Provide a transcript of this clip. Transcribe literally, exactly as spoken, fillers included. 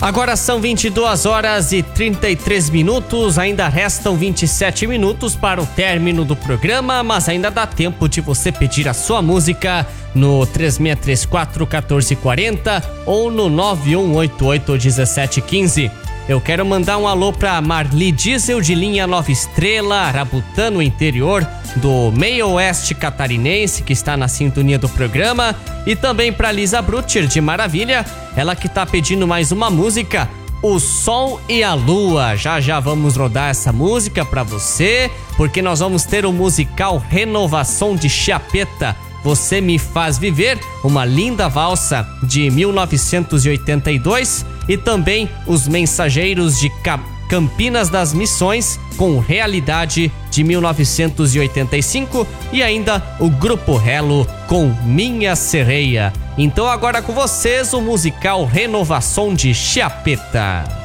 Agora são vinte e duas horas e trinta e três minutos, ainda restam vinte e sete minutos para o término do programa, mas ainda dá tempo de você pedir a sua música no três seis três quatro, um quatro quatro zero ou no nove um oito oito, um sete um cinco. Eu quero mandar um alô para Marli Diesel de linha Nova Estrela, Arabutã, no interior do meio oeste catarinense, que está na sintonia do programa, e também para Lisa Brutcher de Maravilha, ela que tá pedindo mais uma música, O Sol e a Lua. Já já vamos rodar essa música para você, porque nós vamos ter o musical Renovação de Chiapeta, Você Me Faz Viver, uma linda valsa de mil novecentos e oitenta e dois, e também Os Mensageiros de Campinas das Missões, com Realidade, de mil novecentos e oitenta e cinco, e ainda o Grupo Relo com Minha Sereia. Então agora com vocês o musical Renovação de Chiapeta.